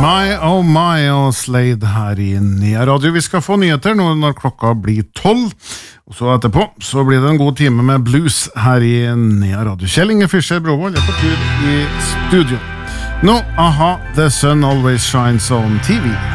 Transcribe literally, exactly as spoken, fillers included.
My oh my og Slade her i Nea Radio. Vi skal få nyheter nå når klokka blir tolv, og så etterpå så blir det en god time med blues her i Nea Radio. Kjell Inge Fischer Brovold er på tur i studio. Nå, aha, The Sun Always Shines on T V.